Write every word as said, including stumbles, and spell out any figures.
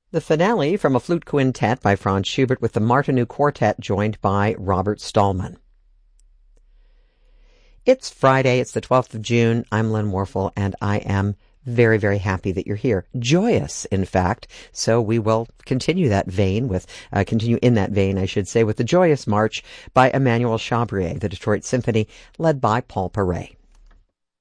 The finale from a flute quintet by Franz Schubert with the Martinů Quartet joined by Robert Stallman. It's Friday, it's the twelfth of June. I'm Lynn Warfel, and I am very, very happy that you're here. Joyous, in fact. So we will continue that vein with, uh, continue in that vein, I should say, with the Joyous March by Emmanuel Chabrier, the Detroit Symphony, led by Paul Paray.